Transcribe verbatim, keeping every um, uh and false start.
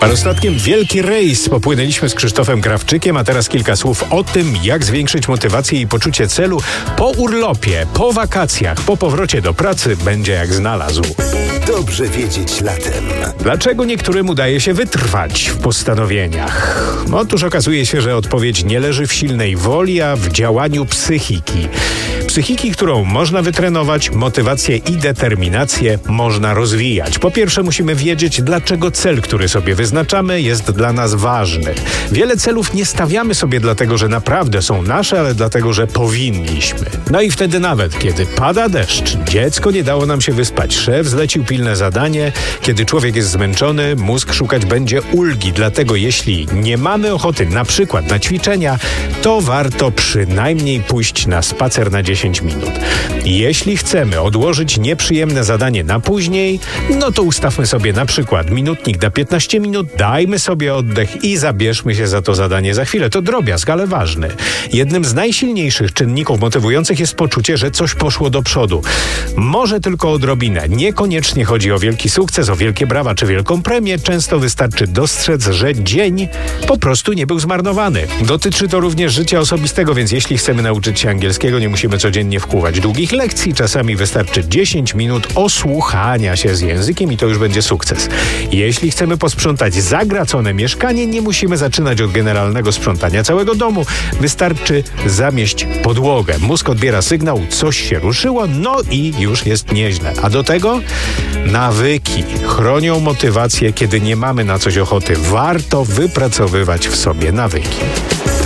Parostatkiem wielki rejs popłynęliśmy z Krzysztofem Krawczykiem, a teraz kilka słów o tym, jak zwiększyć motywację i poczucie celu po urlopie, po wakacjach, po powrocie do pracy będzie jak znalazł. Dobrze wiedzieć latem. Dlaczego niektórym udaje się wytrwać w postanowieniach? Otóż okazuje się, że odpowiedź nie leży w silnej woli, a w działaniu psychiki. Psychiki, którą można wytrenować, motywację i determinację można rozwijać. Po pierwsze, musimy wiedzieć, dlaczego cel, który sobie wyznaczamy, jest dla nas ważny. Wiele celów nie stawiamy sobie dlatego, że naprawdę są nasze, ale dlatego, że powinniśmy. No i wtedy nawet, kiedy pada deszcz, dziecko nie dało nam się wyspać, szef zlecił pilne zadanie, kiedy człowiek jest zmęczony, mózg szukać będzie ulgi. Dlatego jeśli nie mamy ochoty na przykład na ćwiczenia, to warto przynajmniej pójść na spacer na dziesięć minut. Jeśli chcemy odłożyć nieprzyjemne zadanie na później, no to ustawmy sobie na przykład minutnik na piętnaście minut, dajmy sobie oddech i zabierzmy się za to zadanie za chwilę. To drobiazg, ale ważny. Jednym z najsilniejszych czynników motywujących jest poczucie, że coś poszło do przodu. Może tylko odrobinę. Niekoniecznie chodzi o wielki sukces, o wielkie brawa czy wielką premię. Często wystarczy dostrzec, że dzień po prostu nie był zmarnowany. Dotyczy to również życia osobistego, więc jeśli chcemy nauczyć się angielskiego, nie musimy codziennie wkłuwać długich lekcji. Czasami wystarczy dziesięć minut osłuchania się z językiem i to już będzie sukces. Jeśli chcemy posprzątać zagracone mieszkanie, nie musimy zaczynać od generalnego sprzątania całego domu. Wystarczy zamieść podłogę. Mózg odbiera sygnał, coś się ruszyło, no i już jest nieźle. A do tego nawyki chronią motywację, kiedy nie mamy na coś ochoty. Warto wypracowywać w sobie nawyki.